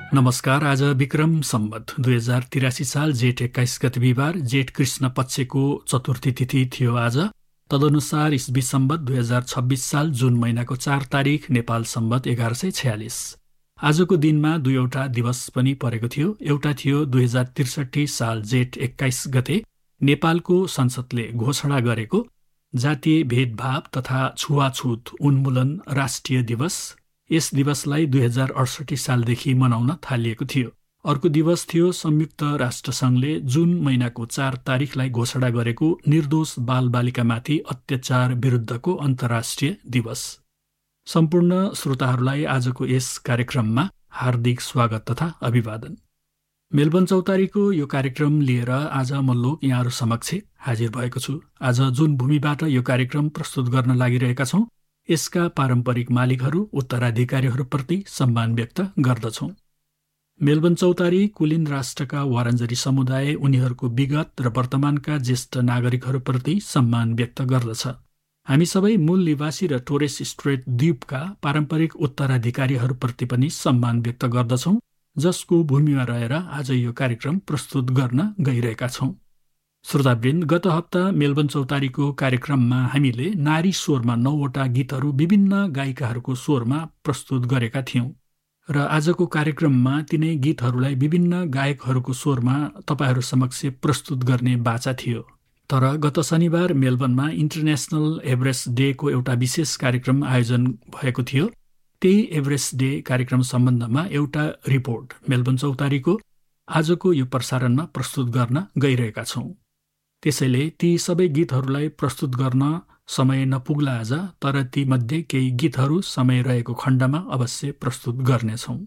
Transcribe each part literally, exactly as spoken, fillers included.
नमस्कार। आज विक्रम सम्वत दुई हजार तिरासी साल जेठ एक्काइस गते बिहिबार जेठ कृष्ण पक्षको चतुर्थी तिथि थियो आज। तदनुसार इस्वी सम्वत दुई हजार छब्बिस साल जुन महिनाको चार तारिक नेपाल सम्वत एघार सय छयालिस। आजको दिनमा दुईवटा दिवस पनि परेको थियो। एउटा थियो दुई हजार त्रिसठी साल जेठ एक्काइस गते नेपालको संसदले घोषणा गरेको जातीय भेदभाव तथा छुवाछुत उन्मूलन राष्ट्रिय दिवस। यस दिवसलाई दुई हजार अडसठी सालदेखि मनाउन थालिएको थियो। अर्को दिवस थियो संयुक्त राष्ट्रसङ्घले जुन महिनाको चार तारिखलाई घोषणा गरेको निर्दोष बालबालिकामाथि अत्याचार विरुद्धको अन्तर्राष्ट्रिय दिवस। सम्पूर्ण श्रोताहरूलाई आजको यस कार्यक्रममा हार्दिक स्वागत तथा अभिवादन। मेलबर्न चौतारीको यो कार्यक्रम लिएर आज म लोक यहाँहरू समक्ष हाजिर भएको छु। आज जुन भूमिबाट यो कार्यक्रम प्रस्तुत गर्न लागिरहेका छौँ यसका पारम्परिक मालिकहरू उत्तराधिकारीहरूप्रति सम्मान व्यक्त गर्दछौँ। मेलबर्न चौतारी कुलिन राष्ट्रका वारञ्जरी समुदाय उनीहरूको विगत र वर्तमानका ज्येष्ठ नागरिकहरूप्रति सम्मान व्यक्त गर्दछ। हामी सबै मूल निवासी र टोरेस स्ट्रेट द्वीपका पारम्परिक उत्तराधिकारीहरूप्रति पनि सम्मान व्यक्त गर्दछौँ, जसको भूमिमा रहेर आज यो कार्यक्रम प्रस्तुत गर्न गइरहेका छौँ। श्रोतावृन्द, गत हप्ता मेलबर्न चौतारीको कार्यक्रममा हामीले नारी स्वरमा नौवटा गीतहरू विभिन्न गायिकाहरूको स्वरमा प्रस्तुत गरेका थियौँ र आजको कार्यक्रममा तिनै गीतहरूलाई विभिन्न गायकहरूको स्वरमा तपाईँहरू समक्ष प्रस्तुत गर्ने बाचा थियो। तर गत शनिबार मेलबर्नमा इन्टरनेसनल एभरेस्ट डेको एउटा विशेष कार्यक्रम आयोजन भएको थियो। त्यही एभरेस्ट डे कार्यक्रम सम्बन्धमा एउटा रिपोर्ट मेलबर्न चौतारीको आजको यो प्रसारणमा प्रस्तुत गर्न गइरहेका छौँ। त्यसैले ती सबै गीतहरूलाई प्रस्तुत गर्न समय नपुग्ला आज, तर ती मध्ये केही गीतहरू समय रहेको खण्डमा अवश्य प्रस्तुत गर्नेछौँ।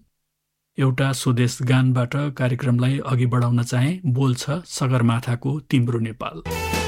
एउटा स्वदेश गानबाट कार्यक्रमलाई अघि बढाउन चाहे। बोल्छ सगरमाथाको तिम्रो नेपाल।